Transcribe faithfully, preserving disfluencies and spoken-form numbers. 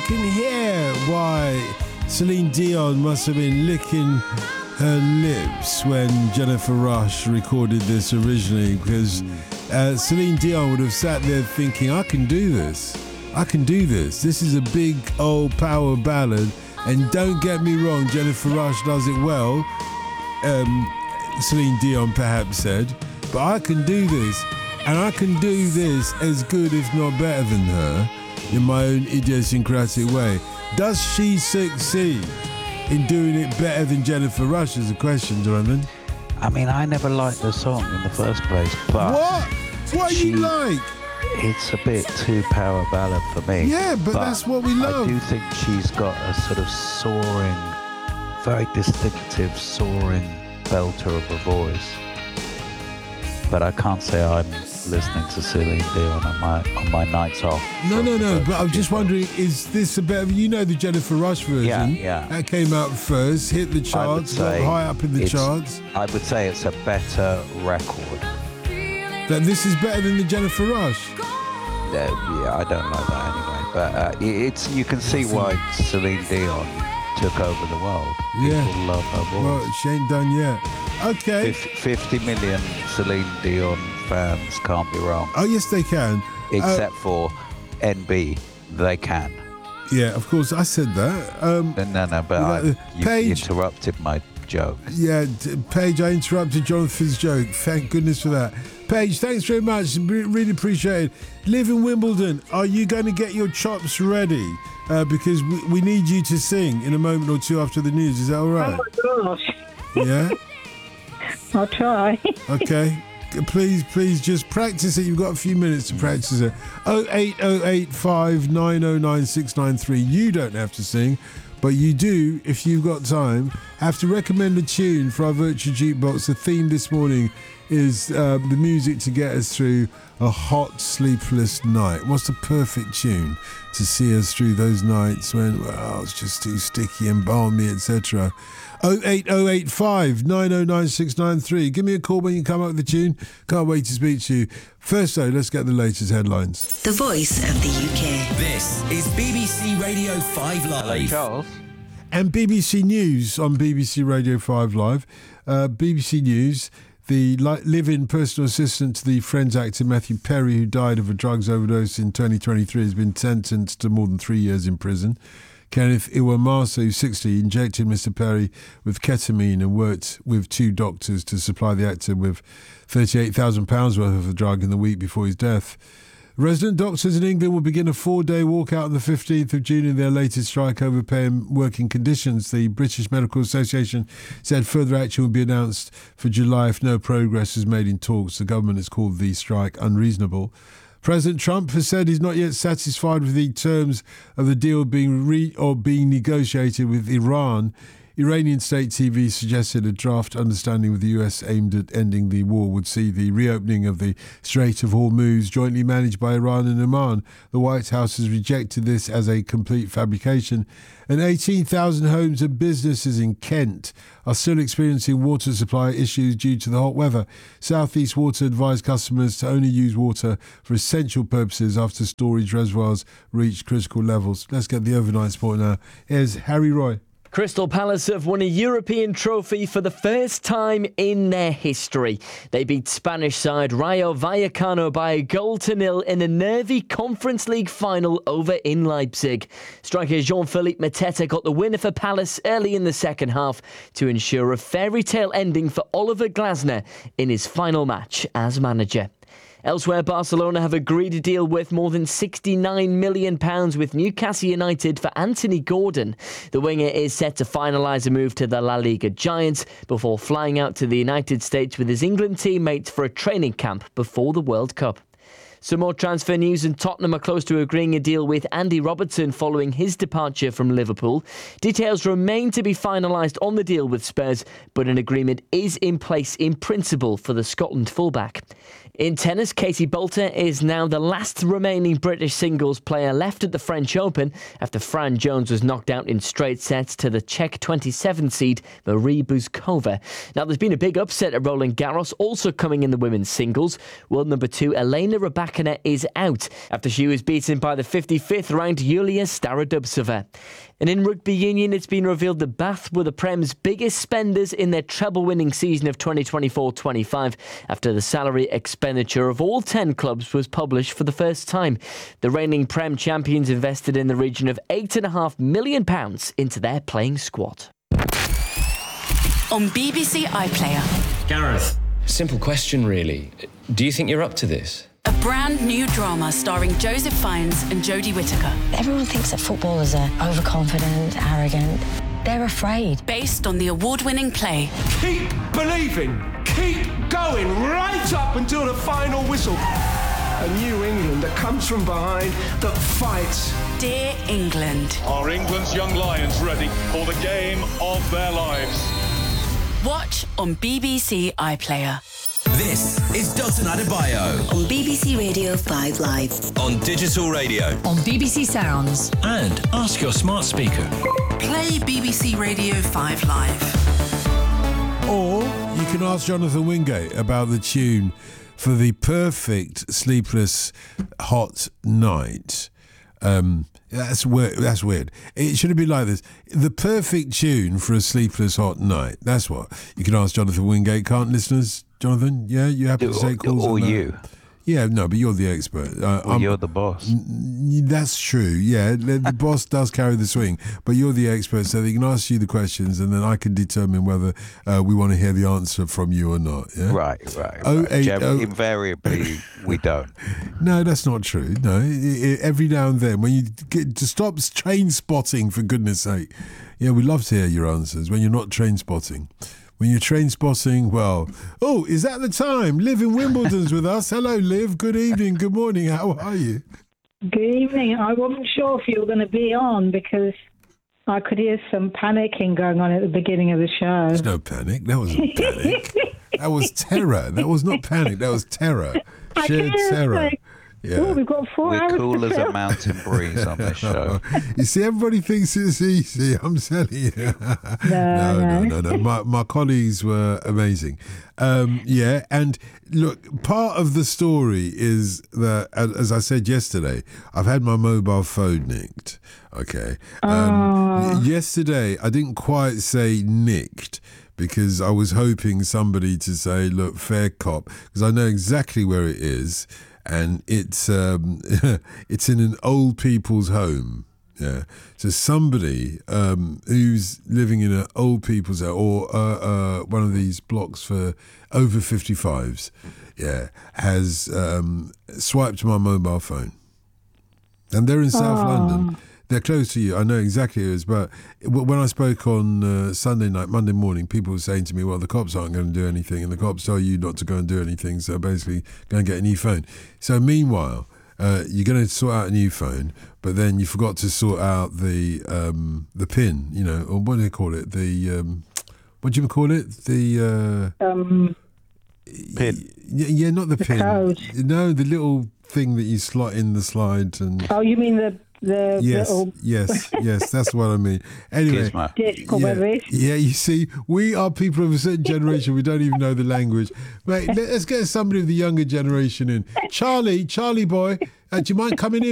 can hear why Celine Dion must have been licking her lips when Jennifer Rush recorded this originally, because uh, Celine Dion would have sat there thinking, I can do this. I can do this. This is a big old power ballad. And don't get me wrong, Jennifer Rush does it well. Um, Celine Dion perhaps said, but I can do this. And I can do this as good, if not better than her, in my own idiosyncratic way. Does she succeed in doing it better than Jennifer Rush is the question, Jonathan? I mean, I never liked the song in the first place, but... What? What she, you like? It's a bit too power ballad for me. Yeah, but, but that's what we love. I do think she's got a sort of soaring, very distinctive soaring belter of a voice. But I can't say I'm listening to Celine Dion on my on my nights off. No, no, no. But I'm just wondering, is this a better? You know the Jennifer Rush version. Yeah, yeah. That came out first, hit the charts, got high up in the charts. I would say it's a better record. That this is better than the Jennifer Rush. Uh, yeah, I don't like that anyway. But uh, it's you can see why Celine Dion took over the world. People yeah. love her voice. Well, she ain't done yet. Okay. fifty million Celine Dion fans can't be wrong. Oh, yes, they can. Except uh, for N B, they can. Yeah, of course, I said that. Um, no, no, no, but I, you Paige, interrupted my joke. Yeah, Paige, I interrupted Jonathan's joke. Thank goodness for that. Paige, thanks very much. Really appreciate it. Live in Wimbledon. Are you going to get your chops ready? Uh, because we, we need you to sing in a moment or two after the news. Is that all right? Oh, my gosh. Yeah? I'll try. Okay. Please, please just practice it. You've got a few minutes to practice it. oh eight oh eight five nine oh nine six nine three. You don't have to sing, but you do, if you've got time, have to recommend a tune for our virtual jukebox. The theme this morning is uh, the music to get us through a hot, sleepless night. What's the perfect tune to see us through those nights when, well, it's just too sticky and balmy, et cetera? oh eight oh eight five nine oh nine six nine three. Give me a call when you come up with the tune. Can't wait to speak to you. First, though, let's get the latest headlines. The voice of the U K. This is B B C Radio five Live. Hello, Charles. And B B C News on B B C Radio five Live. Uh, B B C News. The live-in personal assistant to the Friends actor Matthew Perry, who died of a drugs overdose in twenty twenty-three, has been sentenced to more than three years in prison. Kenneth Iwamasa, who's sixty, injected Mister Perry with ketamine and worked with two doctors to supply the actor with thirty-eight thousand pounds worth of the drug in the week before his death. Resident doctors in England will begin a four-day walkout on the fifteenth of June in their latest strike over pay and working conditions. The British Medical Association said further action will be announced for July if no progress is made in talks. The government has called the strike unreasonable. President Trump has said he's not yet satisfied with the terms of the deal being re- or being negotiated with Iran. Iranian state T V suggested a draft understanding with the U S aimed at ending the war would see the reopening of the Strait of Hormuz jointly managed by Iran and Oman. The White House has rejected this as a complete fabrication. And eighteen thousand homes and businesses in Kent are still experiencing water supply issues due to the hot weather. South East Water advised customers to only use water for essential purposes after storage reservoirs reach critical levels. Let's get the overnight sport now. Here's Harry Roy. Crystal Palace have won a European trophy for the first time in their history. They beat Spanish side Rayo Vallecano by a goal to nil in a nervy Conference League final over in Leipzig. Striker Jean-Philippe Mateta got the winner for Palace early in the second half to ensure a fairy tale ending for Oliver Glasner in his final match as manager. Elsewhere, Barcelona have agreed a deal worth more than sixty-nine million pounds with Newcastle United for Anthony Gordon. The winger is set to finalise a move to the La Liga Giants before flying out to the United States with his England teammates for a training camp before the World Cup. Some more transfer news, and Tottenham are close to agreeing a deal with Andy Robertson following his departure from Liverpool. Details remain to be finalised on the deal with Spurs, but an agreement is in place in principle for the Scotland fullback. In tennis, Katie Boulter is now the last remaining British singles player left at the French Open after Fran Jones was knocked out in straight sets to the Czech twenty-seven seed Marie Buzkova. Now, there's been a big upset at Roland Garros, also coming in the women's singles. World number two Elena Rybakina is out after she was beaten by the fifty-fifth ranked Yulia Starodubtsova. And in rugby union, it's been revealed that Bath were the Prem's biggest spenders in their treble-winning season of twenty twenty-four twenty-five after the salary expenditure of all ten clubs was published for the first time. The reigning Prem champions invested in the region of eight point five million pounds into their playing squad. On B B C iPlayer. Gareth, simple question really. Do you think you're up to this? A brand new drama starring Joseph Fiennes and Jodie Whittaker. Everyone thinks that footballers are overconfident, arrogant. They're afraid. Based on the award-winning play. Keep believing. Keep going right up until the final whistle. A new England that comes from behind, that fights. Dear England. Are England's young lions ready for the game of their lives? Watch on B B C iPlayer. This is Dalton Adebayo on B B C Radio five Live, on digital radio, on B B C Sounds, and ask your smart speaker. Play B B C Radio five Live. Or you can ask Jonathan Wingate about the tune for the perfect sleepless hot night. Um, that's weird. That's weird. It should have been like this. The perfect tune for a sleepless hot night. That's what you can ask Jonathan Wingate. Can't listeners? Jonathan, yeah, you happy to take calls? Or on that? you. Yeah, no, but you're the expert. Uh, well, you're the boss. N- that's true, yeah. The, the boss does carry the swing, but you're the expert, so they can ask you the questions and then I can determine whether uh, we want to hear the answer from you or not, yeah? Right, right. Oh, right. eight, Gem- oh. Invariably, we don't. No, that's not true. No, it, it, every now and then, when you get to stop train spotting, for goodness sake. Yeah, we love to hear your answers when you're not train spotting. When you're train spotting, well, oh, is that the time? Liv in Wimbledon's with us. Hello, Liv. Good evening. Good morning. How are you? Good evening. I wasn't sure if you were going to be on because I could hear some panicking going on at the beginning of the show. There's no panic. That wasn't panic. That was terror. That was not panic. That was terror. Shared terror. Like, yeah. Oh, we've got four We're hours cool to as fill. a mountain breeze on this show. You see, everybody thinks it's easy. I'm telling you. No, no, no, no, no. no. My, my colleagues were amazing. Um, yeah, and look, part of the story is that, as I said yesterday, I've had my mobile phone nicked. Okay. Um, oh. Yesterday, I didn't quite say nicked, because I was hoping somebody to say, look, fair cop, because I know exactly where it is. And it's um, it's in an old people's home, yeah. So somebody um, who's living in an old people's home, or uh, uh, one of these blocks for over fifty-fives, yeah, has um, swiped my mobile phone, and they're in South Aww. London. They're close to you. I know exactly who it is. But when I spoke on uh, Sunday night, Monday morning, people were saying to me, well, the cops aren't going to do anything, and the cops tell you not to go and do anything, so basically go and get a new phone. So meanwhile, uh, you're going to sort out a new phone, but then you forgot to sort out the um, the PIN, you know, or what do they call it? The, um, what do you call it? The... Uh, um, PIN. Yeah, yeah, not the, the PIN. Code. No, the little thing that you slot in the slide and... Oh, you mean the... The yes, little yes, yes, that's what I mean. Anyway, disc or yeah, whatever it is. yeah, you see, we are people of a certain generation. We don't even know the language. Mate, let's get somebody of the younger generation in. Charlie, Charlie boy, uh, do you mind coming in?